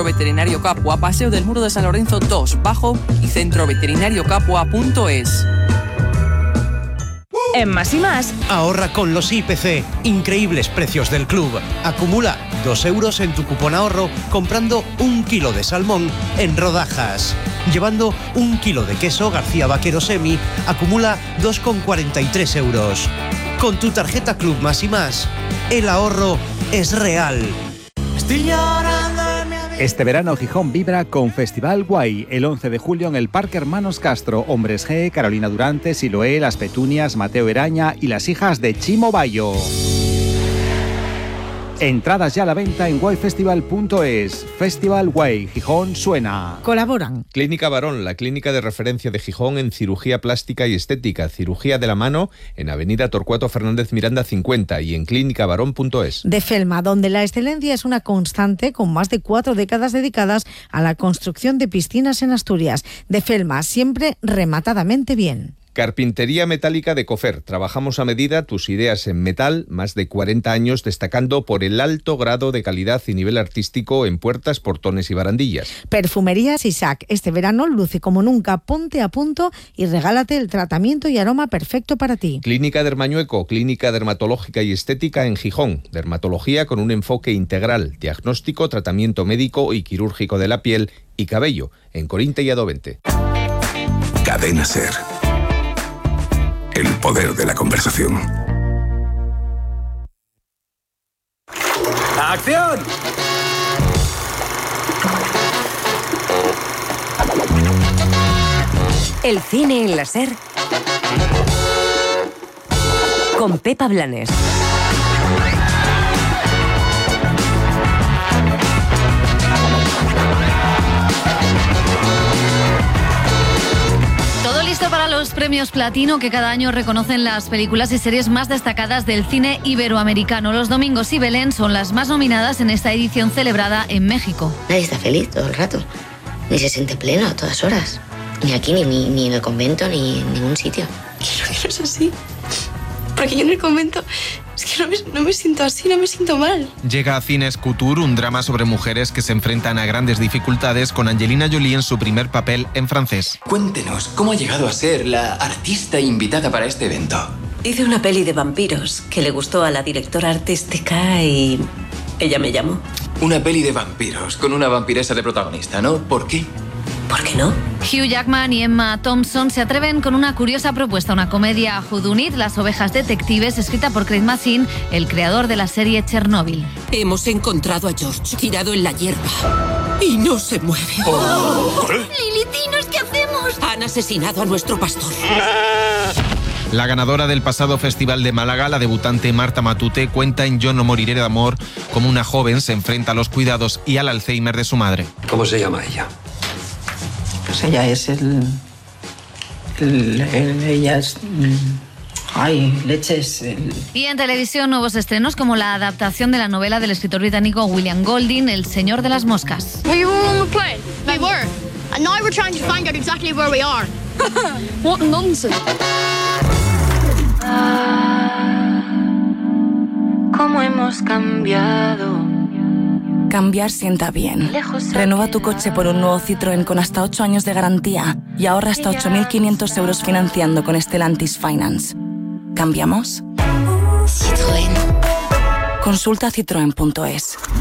Veterinario Capua, Paseo del Muro de San Lorenzo 2, Bajo y centroveterinariocapua.es. En Más y Más, ahorra con los IPC. Increíbles precios del club. Acumula 2 euros en tu cupón ahorro comprando 1 kilo de salmón en rodajas. Llevando 1 kilo de queso García Vaquero Semi, acumula 2,43 euros. Con tu tarjeta Club Más y Más, el ahorro es real. Estoy llorando. Este verano Gijón vibra con Festival Guay, el 11 de julio en el Parque Hermanos Castro. Hombres G, Carolina Durante, Siloé, Las Petunias, Mateo Eraña y las hijas de Chimo Bayo. Entradas ya a la venta en guayfestival.es. Festival Guay, Gijón suena. Colaboran Clínica Barón, la clínica de referencia de Gijón en cirugía plástica y estética, cirugía de la mano en Avenida Torcuato Fernández Miranda 50 y en clínicabarón.es. De Felma, donde la excelencia es una constante con más de 4 décadas dedicadas a la construcción de piscinas en Asturias. De Felma, siempre rematadamente bien. Carpintería metálica de Cofer. Trabajamos a medida tus ideas en metal, más de 40 años destacando por el alto grado de calidad y nivel artístico en puertas, portones y barandillas. Perfumerías Isaac. Este verano luce como nunca. Ponte a punto y regálate el tratamiento y aroma perfecto para ti. Clínica Dermañueco, clínica dermatológica y estética en Gijón. Dermatología con un enfoque integral. Diagnóstico, tratamiento médico y quirúrgico de la piel y cabello. En Corinte y Adovente. Cadena Ser. El poder de la conversación. ¡Acción! el cine en la Ser con Pepa Blanes. Listo para los premios Platino que cada año reconocen las películas y series más destacadas del cine iberoamericano. Los Domingos y Belén son las más nominadas en esta edición celebrada en México. Nadie está feliz todo el rato, ni se siente pleno a todas horas. Ni aquí, ni en el convento, ni en ningún sitio. Yo no quiero ser así, porque yo en el convento es que no me siento así, no me siento mal. Llega a Cines Couture, un drama sobre mujeres que se enfrentan a grandes dificultades, con Angelina Jolie en su primer papel en francés. Cuéntenos, ¿cómo ha llegado a ser la artista invitada para este evento? Hice una peli de vampiros que le gustó a la directora artística y ella me llamó. Una peli de vampiros, con una vampiresa de protagonista, ¿no? ¿Por qué? ¿Por qué no? Hugh Jackman y Emma Thompson se atreven con una curiosa propuesta, una comedia whodunit, Las ovejas detectives, escrita por Craig Mazin, el creador de la serie Chernobyl. Hemos encontrado a George tirado en la hierba y no se mueve. Lili, dinos, ¿qué hacemos? Han asesinado a nuestro pastor. La ganadora del pasado Festival de Málaga, la debutante Marta Matute, cuenta en Yo no moriré de amor cómo una joven se enfrenta a los cuidados y al Alzheimer de su madre. ¿Cómo se llama ella? Pues ella es ella es... Ay, leches. Y en televisión, nuevos estrenos como la adaptación de la novela del escritor británico William Golding, El señor de las moscas. We were on the plane. We were. And now we're trying to find out exactly where we are. What nonsense. ¿Cómo hemos cambiado? Cambiar sienta bien. Renueva tu coche por un nuevo Citroën con hasta 8 años de garantía y ahorra hasta 8.500 euros financiando con Stellantis Finance. ¿Cambiamos? Citroën. Consulta citroen.es.